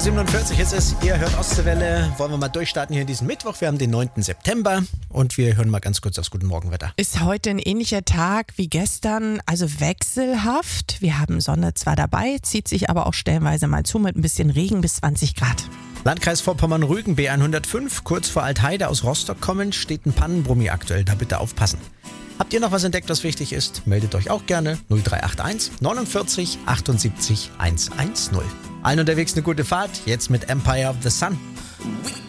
7:47 ist es, ihr hört Ostseewelle. Wollen wir mal durchstarten hier in diesen Mittwoch. Wir haben den 9. September und wir hören mal ganz kurz aufs Guten Morgenwetter. Ist heute ein ähnlicher Tag wie gestern, also wechselhaft. Wir haben Sonne zwar dabei, zieht sich aber auch stellenweise mal zu mit ein bisschen Regen bis 20 Grad. Landkreis Vorpommern-Rügen, B105, kurz vor Altheide aus Rostock kommend, steht ein Pannenbrummi aktuell, da bitte aufpassen. Habt ihr noch was entdeckt, was wichtig ist? Meldet euch auch gerne 0381 49 78 110. Allen unterwegs eine gute Fahrt, jetzt mit Empire of the Sun.